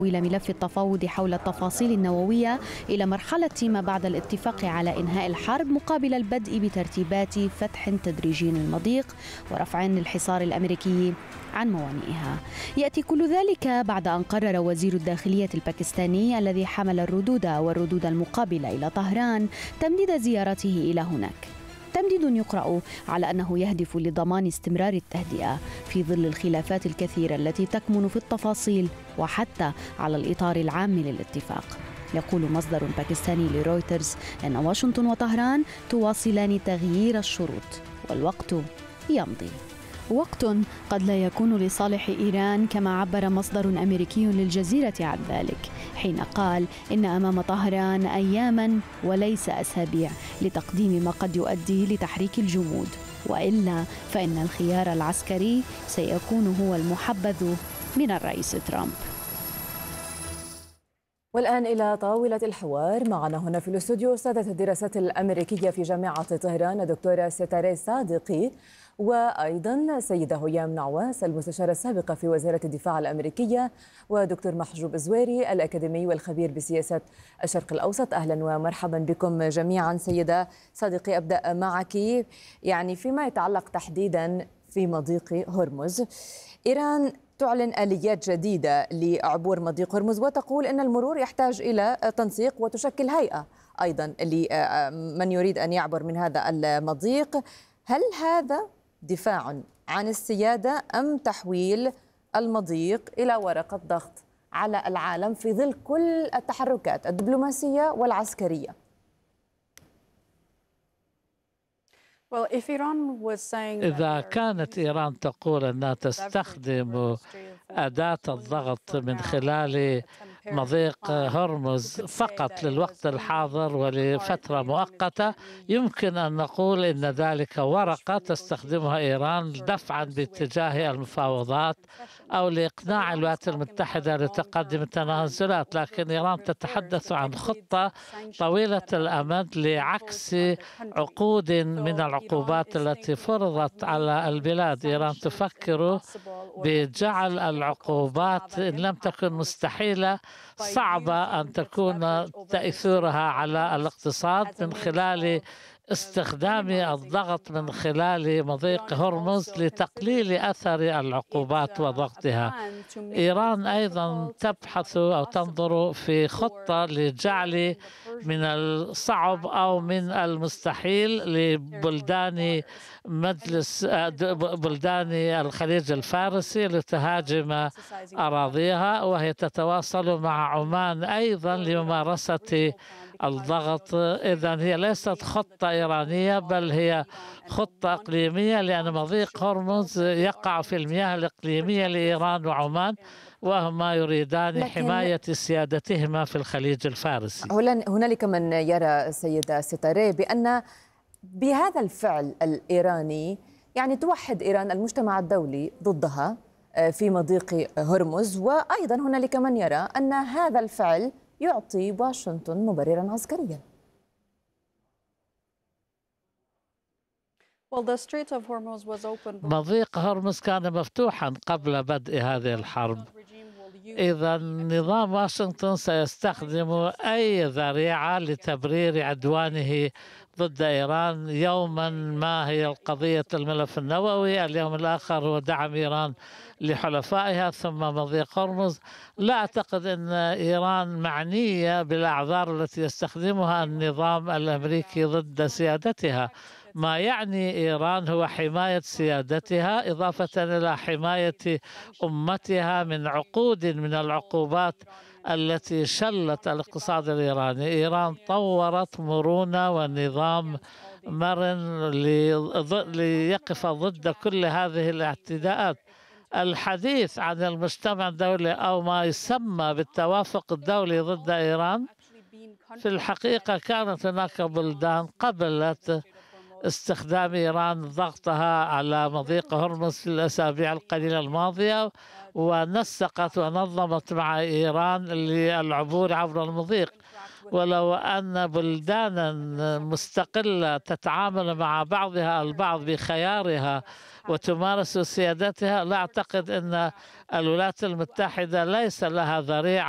ملف التفاوض حول التفاصيل النووية إلى مرحلة ما بعد الاتفاق على إنهاء الحرب مقابل البدء بترتيبات فتح تدريجي للمضيق ورفع الحصار الأمريكي عن موانئها. يأتي كل ذلك بعد أن قرر وزير الداخلية الباكستاني الذي حمل الردود المقابلة إلى طهران تمديد زيارته إلى هناك. تمديد يقرأ على أنه يهدف لضمان استمرار التهدئة في ظل الخلافات الكثيرة التي تكمن في التفاصيل وحتى على الإطار العام للاتفاق. يقول مصدر باكستاني لرويترز أن واشنطن وطهران تواصلان تغيير الشروط والوقت يمضي. وقت قد لا يكون لصالح إيران كما عبر مصدر أمريكي للجزيرة عن ذلك حين قال إن أمام طهران أياما وليس أسابيع لتقديم ما قد يؤدي لتحريك الجمود، وإلا فإن الخيار العسكري سيكون هو المحبذ من الرئيس ترامب. والآن إلى طاولة الحوار. معنا هنا في الاستوديو أستاذة الدراسات الأمريكية في جامعة طهران الدكتورة ستارة صادقي، وأيضا سيدة هيام نعواس المستشارة السابقة في وزارة الدفاع الأمريكية، ودكتور محجوب زويري الأكاديمي والخبير بسياسة الشرق الأوسط. أهلا ومرحبا بكم جميعا. سيدة صادقي، أبدأ معك. يعني فيما يتعلق تحديدا في مضيق هرمز، إيران تعلن آليات جديدة لعبور مضيق هرمز وتقول أن المرور يحتاج إلى تنسيق وتشكل هيئة أيضا لمن يريد أن يعبر من هذا المضيق. هل هذا دفاع عن السيادة أم تحويل المضيق إلى ورقة ضغط على العالم في ظل كل التحركات الدبلوماسية والعسكرية؟ إذا كانت إيران تقول أنها تستخدم أداة الضغط من خلال مضيق هرمز فقط للوقت الحاضر ولفترة مؤقتة، يمكن أن نقول إن ذلك ورقة تستخدمها إيران دفعا باتجاه المفاوضات أو لإقناع الولايات المتحدة لتقدم التنازلات. لكن إيران تتحدث عن خطة طويلة الأمد لعكس عقود من العقوبات التي فرضت على البلاد. إيران تفكر بجعل العقوبات إن لم تكن مستحيلة صعبة أن تكون تأثيرها على الاقتصاد من خلال استخدام الضغط من خلال مضيق هرمز لتقليل أثر العقوبات وضغطها. إيران أيضا تبحث أو تنظر في خطة لجعل من الصعب أو من المستحيل لبلدان بلدان الخليج الفارسي لتهاجم أراضيها، وهي تتواصل مع عمان أيضا لممارسة الضغط. إذن هي ليست خطة إيرانية بل هي خطة إقليمية، لأن مضيق هرمز يقع في المياه الإقليمية لإيران وعمان، وهما يريدان حماية سيادتهما في الخليج الفارسي. هنالك من يرى سيدة ستارة بأن بهذا الفعل الإيراني يعني توحد إيران المجتمع الدولي ضدها في مضيق هرمز، وأيضا هنالك من يرى أن هذا الفعل يعطي واشنطن مبررا عسكريا. مضيق هرمز كان مفتوحا قبل بدء هذه الحرب. إذا نظام واشنطن سيستخدم أي ذريعة لتبرير عدوانه ضد إيران. يوما ما هي القضية الملف النووي، اليوم الآخر هو دعم إيران لحلفائها، ثم مضيق هرمز. لا أعتقد أن إيران معنية بالأعذار التي يستخدمها النظام الأمريكي ضد سيادتها. ما يعني إيران هو حماية سيادتها إضافة إلى حماية أمتها من عقود من العقوبات التي شلت الاقتصاد الإيراني. إيران طورت مرونة ونظام مرن ليقف ضد كل هذه الاعتداءات. الحديث عن المجتمع الدولي أو ما يسمى بالتوافق الدولي ضد إيران، في الحقيقة كانت هناك بلدان قبلت استخدام إيران ضغطها على مضيق هرمز في الأسابيع القليلة الماضية، ونسقت ونظمت مع إيران للعبور عبر المضيق. ولو أن بلدانا مستقلة تتعامل مع بعضها البعض بخيارها وتمارس سيادتها، لا أعتقد أن الولايات المتحدة ليس لها ذريعة